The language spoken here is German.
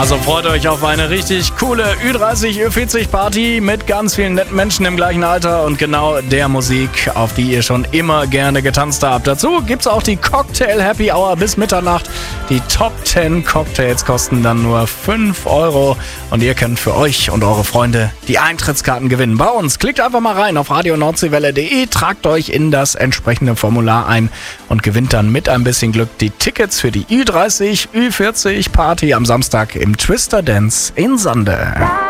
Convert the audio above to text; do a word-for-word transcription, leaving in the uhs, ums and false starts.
Also freut euch auf eine richtig coole Ü dreißig, Ü vierzig Party mit ganz vielen netten Menschen im gleichen Alter und genau der Musik, auf die ihr schon immer gerne getanzt habt. Dazu gibt's auch die Cocktail Happy Hour bis Mitternacht. Die Top zehn Cocktails kosten dann nur fünf Euro und ihr könnt für euch und eure Freunde die Eintrittskarten gewinnen. Bei uns klickt einfach mal rein auf radio nordseewelle punkt de, tragt euch in das entsprechende Formular ein und gewinnt dann mit ein bisschen Glück die Tickets für die Ü dreißig, Ü vierzig Party am Samstag im Twister Dance in Sande.